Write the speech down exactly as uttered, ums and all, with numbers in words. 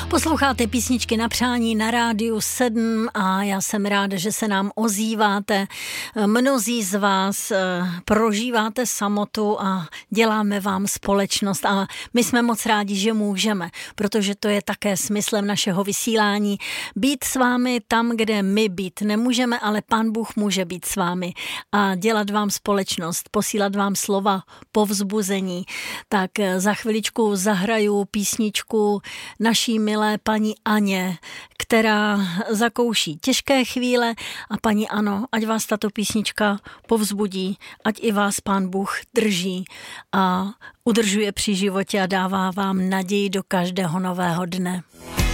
Posloucháte písničky na přání na rádiu sedm a já jsem ráda, že se nám ozýváte. Mnozí z vás prožíváte samotu a děláme vám společnost a my jsme moc rádi, že můžeme, protože to je také smyslem našeho vysílání. Být s vámi tam, kde my být nemůžeme, ale Pán Bůh může být s vámi a dělat vám společnost, posílat vám slova povzbuzení. Tak za chviličku zahraju písničku naší milé paní Aně, která zakouší těžké chvíle a paní Ano, ať vás tato písnička povzbudí, ať i vás Pán Bůh drží a udržuje při životě a dává vám naději do každého nového dne.